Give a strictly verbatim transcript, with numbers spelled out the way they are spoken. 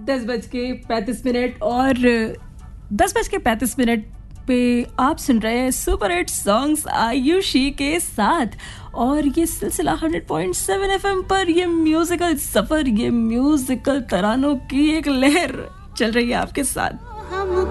दस बज के पैंतीस मिनट और दस बज के पैंतीस मिनट पे आप सुन रहे हैं सुपर हिट सॉन्ग्स आयुषी के साथ। और ये सिलसिला हंड्रेड पॉइंट सेवन एफएम पर ये म्यूजिकल सफर, ये म्यूजिकल तरानों की एक लहर चल रही है आपके साथ।